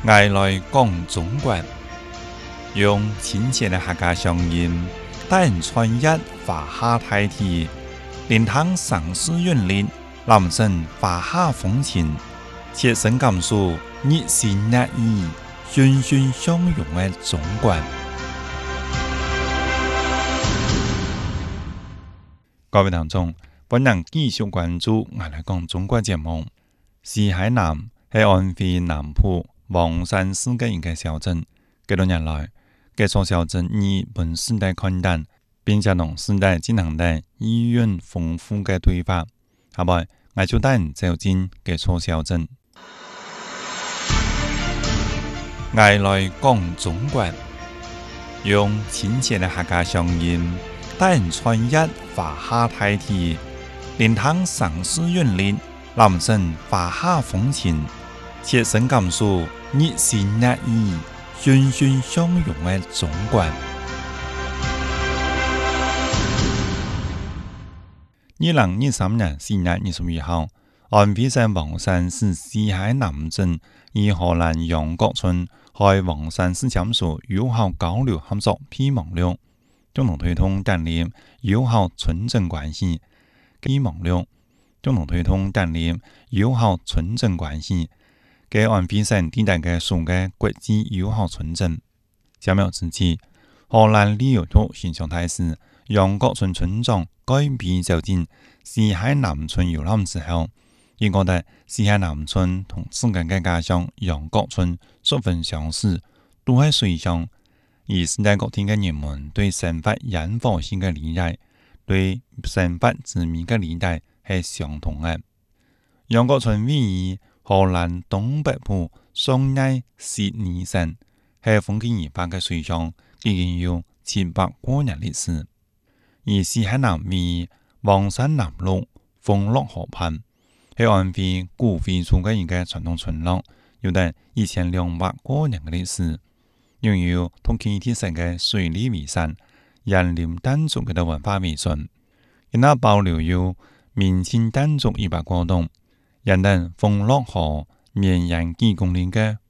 我来讲中国，用亲切的客家乡音，带人穿越华夏大地，聆听城市韵律，感受华夏风情，切身感受日新月异、欣欣向荣的中国。各位听众，本人继续关注我来讲中国节目。西海南是安徽南部黄山市的一个小镇。几多年来，这所小镇以本世代看淡，并且同世代进行的意蕴丰富的对话。下摆，我就带人走进这所小镇。我来讲中国，用亲切的客家乡音，带人穿越华夏大地，聆听城市韵律，感受华夏风情，切身感受日新月异、欣欣向荣的中国。2023年4月21號，安徽省黃山市西海南鎮以荷蘭楊國春開黃山市簽署友好交流合作備忘錄，共同推動建立友好純正關係。備忘錄共同推動建立友好純正關係，給安徽省地帶嘅數個國際友好純正。10秒之際，荷蘭旅遊局形象大使楊國春村長改變走進西海南村遊覽之後，亦覺得西海南村同自己嘅家鄉楊國村十分相似，都係水鄉。而世界各地嘅人們對生活煙火性嘅理解，對生活之美嘅理解係相同嘅。楊國村位於荷蘭東北部桑艾悉尼省，係風景宜百嘅水鄉，已經有700多年歷史。而西海南位於黃山南麓豐樂河畔，係安徽古徽族嘅一個傳統村落，有得1200多年嘅歷史，擁有同其他省嘅水利遺產、園林傣族嘅文化遺存，亦都保留有明清傣族100多棟，引得豐樂河綿延幾公里嘅